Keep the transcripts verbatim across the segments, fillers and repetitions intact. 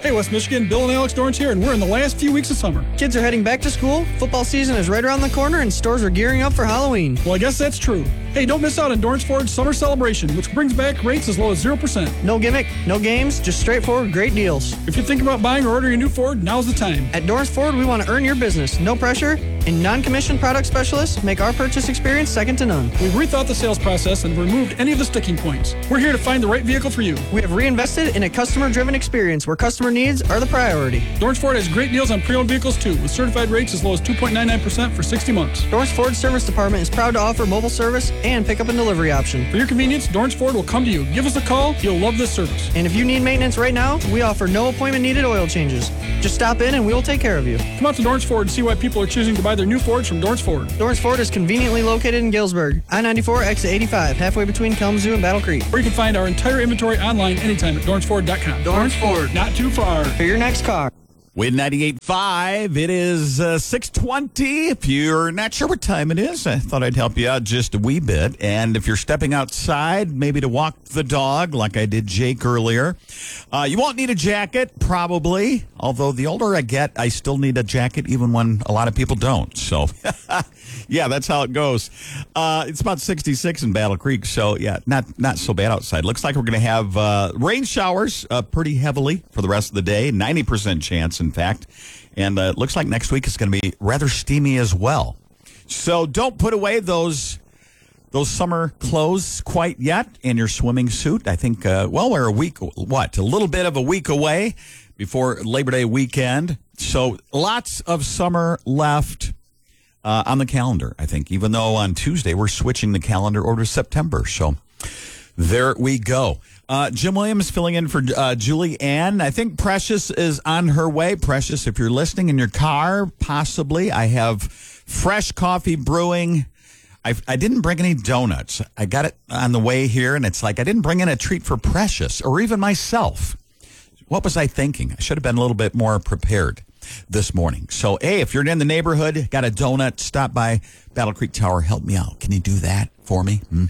Hey, West Michigan, Bill and Alex Dorrance here, and we're in the last few weeks of summer. Kids are heading back to school, football season is right around the corner, and stores are gearing up for Halloween. Well, I guess that's true. Hey, don't miss out on Dorrance Ford's summer celebration, which brings back rates as low as zero percent. No gimmick, no games, just straightforward great deals. If you're thinking about buying or ordering a new Ford, now's the time. At Dorrance Ford, we want to earn your business, no pressure, and non-commissioned product specialists make our purchase experience second to none. We've rethought the sales process and removed any of the sticking points. We're here to find the right vehicle for you. We have reinvested in a customer-driven experience where customer needs are the priority. Dorrance Ford has great deals on pre-owned vehicles, too, with certified rates as low as two point nine nine percent for sixty months. Dorrance Ford Service Department is proud to offer mobile service and pickup and delivery option. For your convenience, Dorrance Ford will come to you. Give us a call. You'll love this service. And if you need maintenance right now, we offer no appointment needed oil changes. Just stop in and we will take care of you. Come out to Dorrance Ford and see why people are choosing to buy their new Fords from Dorrance Ford. Dorrance Ford is conveniently located in Galesburg, I ninety-four, exit eighty-five, halfway between Kalamazoo and Battle Creek. Or you can find our entire inventory online anytime at Dorrance Ford dot com. Dorrance Ford. Not too far. For your next car. Win ninety-eight point five. It is uh, six twenty. If you're not sure what time it is, I thought I'd help you out just a wee bit. And if you're stepping outside, maybe to walk the dog like I did Jake earlier, uh, you won't need a jacket, probably. Although the older I get, I still need a jacket even when a lot of people don't. So, yeah, that's how it goes. Uh, it's about sixty-six in Battle Creek. So, yeah, not, not so bad outside. Looks like we're going to have uh, rain showers uh, pretty heavily for the rest of the day. ninety percent chance, in fact. And uh, it looks like next week is going to be rather steamy as well. So don't put away those those summer clothes quite yet in your swimming suit. I think, uh, well, we're a week, what, a little bit of a week away before Labor Day weekend. So lots of summer left uh, on the calendar, I think, even though on Tuesday we're switching the calendar over to September. So there we go. Uh, Jim Williams filling in for uh, Julie Ann. I think Precious is on her way. Precious, if you're listening in your car, possibly. I have fresh coffee brewing. I, I didn't bring any donuts. I got it on the way here, and it's like I didn't bring in a treat for Precious or even myself. What was I thinking? I should have been a little bit more prepared this morning. So, hey, if you're in the neighborhood, got a donut, stop by Battle Creek Tower. Help me out. Can you do that for me? Hmm?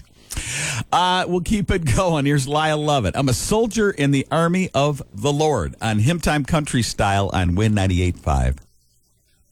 Uh, we'll keep it going. Here's Lyle Lovett. I'm a soldier in the army of the Lord on Hymn Time Country Style on Win ninety-eight point five.